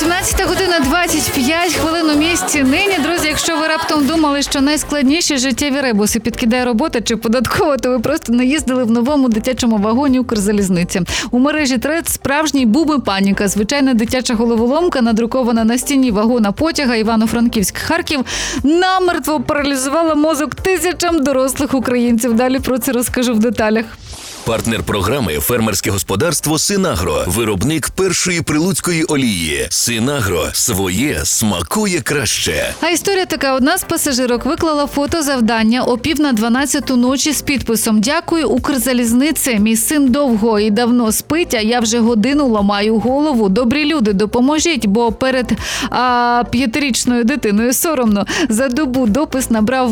17:25 у місті нині. Друзі, якщо ви раптом думали, що найскладніші життєві ребуси підкидає робота чи податкова, то ви просто не їздили в новому дитячому вагоні Укрзалізниці. У мережі Трец справжній бум і паніка. Звичайна дитяча головоломка, надрукована на стіні вагона потяга Івано-Франківськ-Харків, намертво паралізувала мозок тисячам дорослих українців. Далі про це розкажу в деталях. Партнер програми – фермерське господарство «Синагро», виробник першої прилуцької олії. «Синагро» – своє смакує краще. А історія така. Одна з пасажирок виклала фото завдання о 11:50 ночі з підписом «Дякую Укрзалізниці. Мій син довго і давно спить, а я вже годину ламаю голову. Добрі люди, допоможіть, бо перед 5-річною дитиною соромно». За добу допис набрав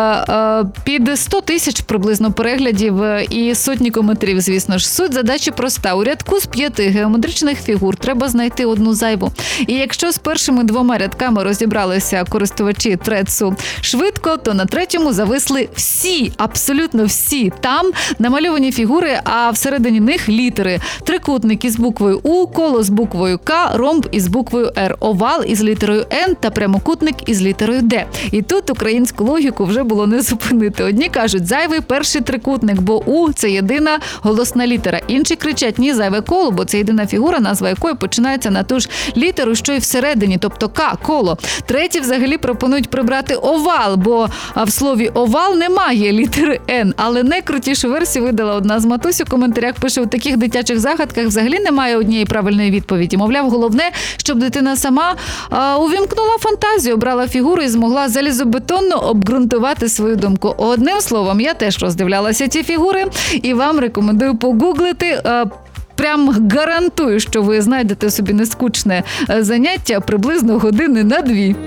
під 100 тисяч приблизно переглядів і сотні коментарів, звісно ж. Суть задачі проста. У рядку з 5 геометричних фігур треба знайти одну зайву. І якщо з першими 2 рядками розібралися користувачі Трецу швидко, то на 3-му зависли всі, абсолютно всі. Там намальовані фігури, а всередині них літери. Трикутник із буквою У, коло з буквою К, ромб із буквою Р, овал із літерою Н та прямокутник із літерою Д. І тут українську логіку вже було не зупинити. Одні кажуть, зайвий перший трикутник, бо У – це єдина голосна літера. Інші кричать, ні, зайве коло, бо це єдина фігура, назва якої починається на ту ж літеру, що й всередині, тобто К, коло. Треті взагалі пропонують прибрати овал, бо в слові овал немає літери Н. Але найкрутішу версію видала одна з матусь. У коментарях пише, у таких дитячих загадках взагалі немає однієї правильної відповіді. Мовляв, головне, щоб дитина сама увімкнула фантазію, обрала фігуру і змогла залізобетонно обґрунтувати свою думку. Одним словом, я теж роздивлялася ці фігури і вам рекомендую погуглити. Прям гарантую, що ви знайдете собі нескучне заняття приблизно години на 2.